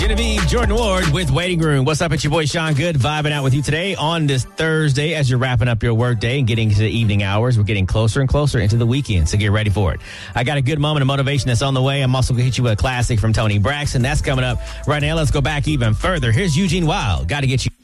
Genevieve, Jordan Ward with Waiting Room. What's up? It's your boy Sean Good, vibing out with you today on this Thursday as you're wrapping up your work day and getting into the evening hours. We're getting closer and closer into the weekend, so get ready for it. I got a good moment of motivation that's on the way. I'm also going to hit you with a classic from Tony Braxton. That's coming up right now. Let's go back even further. Here's Eugene Wild. Got to get you.